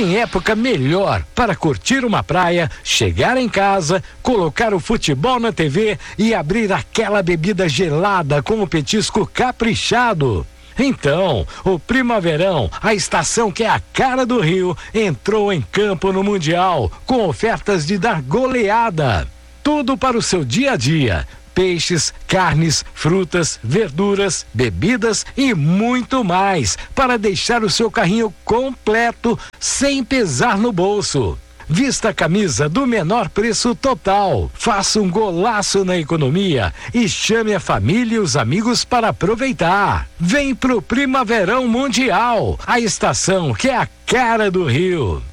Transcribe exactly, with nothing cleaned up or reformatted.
tem época melhor para curtir uma praia, chegar em casa, colocar o futebol na T V e abrir aquela bebida gelada com o petisco caprichado. Então, o Primaverão, a estação que é a cara do Rio, entrou em campo no Mundial com ofertas de dar goleada. Tudo para o seu dia a dia. Peixes, carnes, frutas, verduras, bebidas e muito mais para deixar o seu carrinho completo sem pesar no bolso. Vista a camisa do menor preço total. Faça um golaço na economia e chame a família e os amigos para aproveitar. Vem pro Primaverão Mundial, a estação que é a cara do Rio.